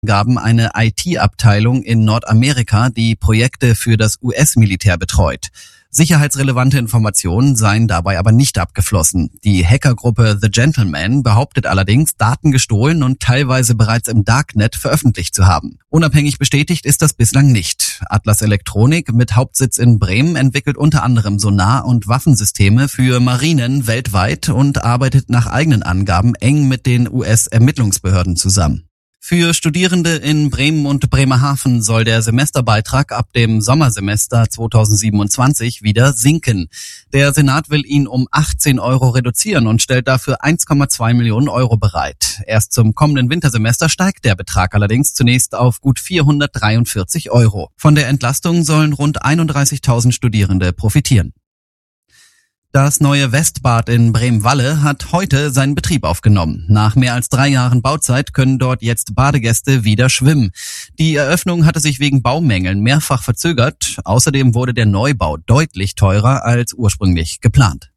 gaben eine IT-Abteilung in Nordamerika, die Projekte für das US-Militär betreut. Sicherheitsrelevante Informationen seien dabei aber nicht abgeflossen. Die Hackergruppe The Gentleman behauptet allerdings, Daten gestohlen und teilweise bereits im Darknet veröffentlicht zu haben. Unabhängig bestätigt ist das bislang nicht. Atlas Elektronik mit Hauptsitz in Bremen entwickelt unter anderem Sonar- und Waffensysteme für Marinen weltweit und arbeitet nach eigenen Angaben eng mit den US-Ermittlungsbehörden zusammen. Für Studierende in Bremen und Bremerhaven soll der Semesterbeitrag ab dem Sommersemester 2027 wieder sinken. Der Senat will ihn um 18 € reduzieren und stellt dafür 1,2 Millionen € bereit. Erst zum kommenden Wintersemester steigt der Betrag allerdings zunächst auf gut 443 €. Von der Entlastung sollen rund 31.000 Studierende profitieren. Das neue Westbad in Bremen-Walle hat heute seinen Betrieb aufgenommen. Nach mehr als 3 Jahren Bauzeit können dort jetzt Badegäste wieder schwimmen. Die Eröffnung hatte sich wegen Baumängeln mehrfach verzögert. Außerdem wurde der Neubau deutlich teurer als ursprünglich geplant.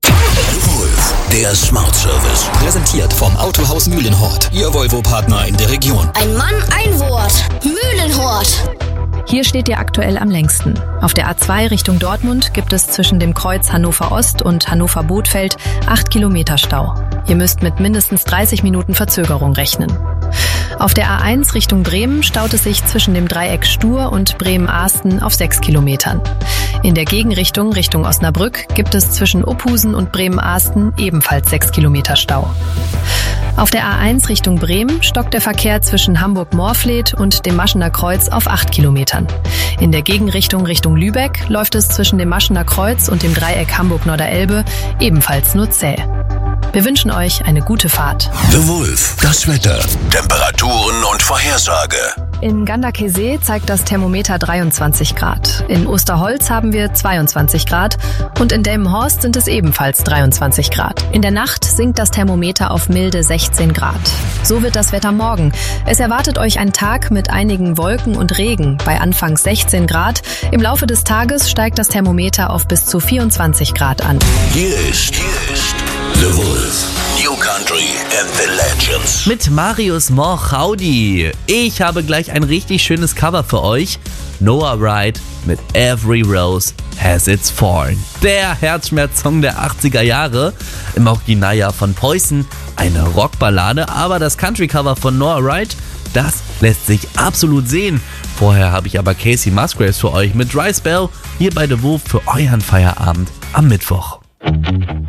Der Smart Service. Präsentiert vom Autohaus Mühlenhort. Ihr Volvo-Partner in der Region. Ein Mann, ein Wort. Mühlenhort. Hier steht ihr aktuell am längsten. Auf der A2 Richtung Dortmund gibt es zwischen dem Kreuz Hannover Ost und Hannover Bothfeld 8 Kilometer Stau. Ihr müsst mit mindestens 30 Minuten Verzögerung rechnen. Auf der A1 Richtung Bremen staut es sich zwischen dem Dreieck Stur und Bremen-Ahsten auf 6 Kilometern. In der Gegenrichtung Richtung Osnabrück gibt es zwischen Uphusen und Bremen-Ahsten ebenfalls 6 Kilometer Stau. Auf der A1 Richtung Bremen stockt der Verkehr zwischen Hamburg-Moorfleet und dem Maschener Kreuz auf 8 Kilometern. In der Gegenrichtung Richtung Lübeck läuft es zwischen dem Maschener Kreuz und dem Dreieck Hamburg-Norderelbe ebenfalls nur zäh. Wir wünschen euch eine gute Fahrt. The Wolf. Das Wetter, Temperaturen und Vorhersage. In Ganderkesee zeigt das Thermometer 23 Grad. In Osterholz haben wir 22 Grad und in Delmenhorst sind es ebenfalls 23 Grad. In der Nacht sinkt das Thermometer auf milde 16 Grad. So wird das Wetter morgen. Es erwartet euch ein Tag mit einigen Wolken und Regen bei anfangs 16 Grad. Im Laufe des Tages steigt das Thermometer auf bis zu 24 Grad an. Hier ist The Wolf. New Country and the Legends. Mit Marius Moch, howdy. Ich habe gleich ein richtig schönes Cover für euch. Noah Wright mit Every Rose Has Its Thorn. Der Herzschmerz-Song der 80er Jahre. Im Original ja von Poison. Eine Rockballade, aber das Country-Cover von Noah Wright, das lässt sich absolut sehen. Vorher habe ich aber Casey Musgraves für euch mit Dry Spell hier bei The Wolf für euren Feierabend am Mittwoch.